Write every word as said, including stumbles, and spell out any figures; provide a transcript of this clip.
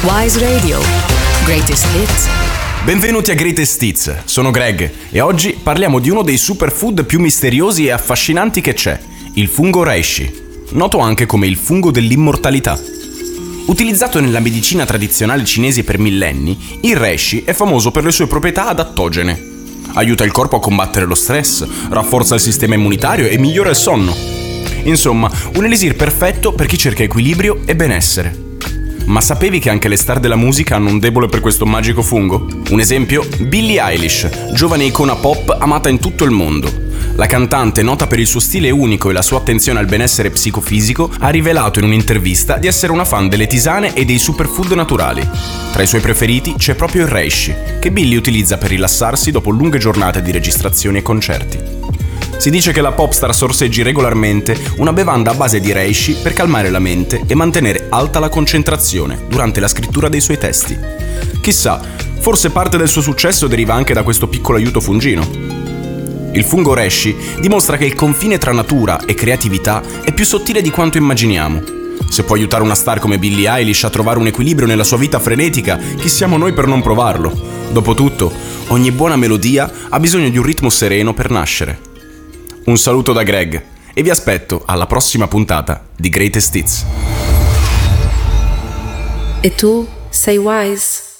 Wise Radio. Greatest Hits. Benvenuti a Greatest Hits, sono Greg e oggi parliamo di uno dei superfood più misteriosi e affascinanti che c'è, il fungo reishi, noto anche come il fungo dell'immortalità. Utilizzato nella medicina tradizionale cinese per millenni, il reishi è famoso per le sue proprietà adattogene. Aiuta il corpo a combattere lo stress, rafforza il sistema immunitario e migliora il sonno. Insomma, un elisir perfetto per chi cerca equilibrio e benessere. Ma sapevi che anche le star della musica hanno un debole per questo magico fungo? Un esempio? Billie Eilish, giovane icona pop amata in tutto il mondo. La cantante, nota per il suo stile unico e la sua attenzione al benessere psicofisico, ha rivelato in un'intervista di essere una fan delle tisane e dei superfood naturali. Tra i suoi preferiti c'è proprio il reishi, che Billie utilizza per rilassarsi dopo lunghe giornate di registrazioni e concerti. Si dice che la popstar sorseggi regolarmente una bevanda a base di reishi per calmare la mente e mantenere alta la concentrazione durante la scrittura dei suoi testi. Chissà, forse parte del suo successo deriva anche da questo piccolo aiuto fungino. Il fungo reishi dimostra che il confine tra natura e creatività è più sottile di quanto immaginiamo. Se può aiutare una star come Billie Eilish a trovare un equilibrio nella sua vita frenetica, chi siamo noi per non provarlo? Dopotutto, ogni buona melodia ha bisogno di un ritmo sereno per nascere. Un saluto da Greg e vi aspetto alla prossima puntata di Greatest Hits. E tu sei wise?